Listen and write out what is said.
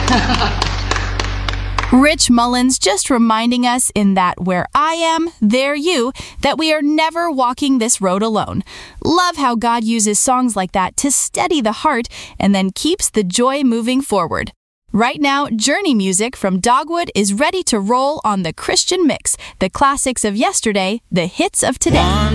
Rich Mullins just reminding us in that where I am, there you, that we are never walking this road alone. Love how God uses songs like that to steady the heart and then keeps the joy moving forward. Right now, Journey music from Dogwood is ready to roll on the Christian Mix, the classics of yesterday, the hits of today.